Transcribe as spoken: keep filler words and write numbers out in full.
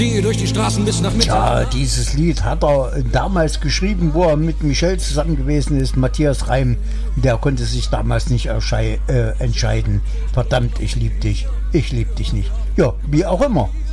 Durch die Straßen bis nach Mitte. Ja, dieses Lied hat er damals geschrieben, wo er mit Michel zusammen gewesen ist. Matthias Reim, der konnte sich damals nicht erschei- äh, entscheiden. Verdammt, ich lieb dich, ich lieb dich nicht. Ja, wie auch immer.